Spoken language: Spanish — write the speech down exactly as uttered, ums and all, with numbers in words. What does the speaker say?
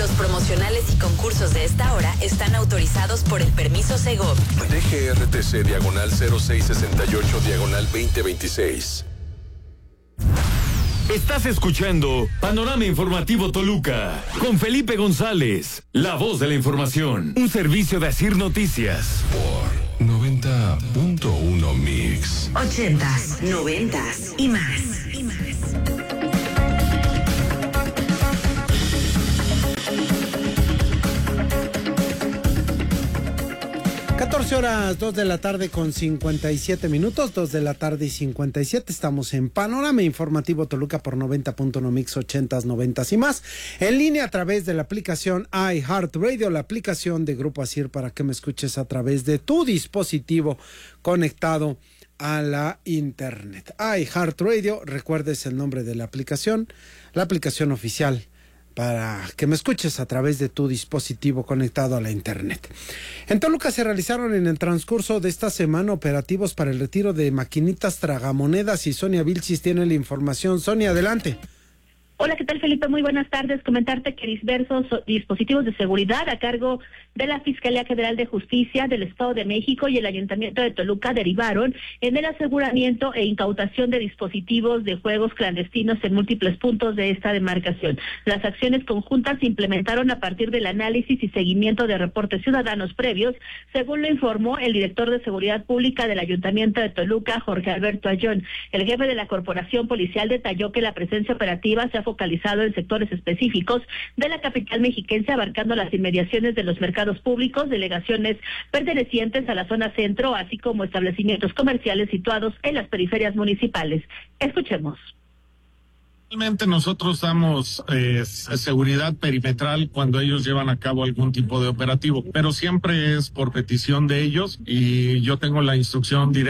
Los promocionales y concursos de esta hora están autorizados por el permiso Segov. D G R T C diagonal cero seis sesenta y ocho diagonal veinte veintiséis. Estás escuchando Panorama Informativo Toluca con Felipe González, la voz de la información, un servicio de Asir Noticias. Por noventa punto uno Mix. Ochentas, noventas y más. Y más. catorce horas, dos de la tarde con cincuenta y siete minutos, dos de la tarde y cincuenta y siete, estamos en Panorama Informativo Toluca por noventa punto uno Mix, ochentas, noventas y más, en línea a través de la aplicación iHeartRadio, la aplicación de Grupo Asir para que me escuches a través de tu dispositivo conectado a la internet. iHeartRadio, recuerdes el nombre de la aplicación, la aplicación oficial para que me escuches a través de tu dispositivo conectado a la internet. En Toluca se realizaron en el transcurso de esta semana operativos para el retiro de maquinitas tragamonedas y Sonia Vilchis tiene la información. Sonia, adelante. Hola, ¿qué tal, Felipe? Muy buenas tardes. Comentarte que diversos dispositivos de seguridad a cargo de la Fiscalía General de Justicia del Estado de México y el Ayuntamiento de Toluca derivaron en el aseguramiento e incautación de dispositivos de juegos clandestinos en múltiples puntos de esta demarcación. Las acciones conjuntas se implementaron a partir del análisis y seguimiento de reportes ciudadanos previos, según lo informó el director de Seguridad Pública del Ayuntamiento de Toluca, Jorge Alberto Ayón. El jefe de la Corporación Policial detalló que la presencia operativa se ha focalizado en sectores específicos de la capital mexiquense, abarcando las inmediaciones de los mercados públicos, delegaciones pertenecientes a la zona centro, así como establecimientos comerciales situados en las periferias municipales. Escuchemos. Realmente nosotros damos eh, seguridad perimetral cuando ellos llevan a cabo algún tipo de operativo, pero siempre es por petición de ellos y yo tengo la instrucción directa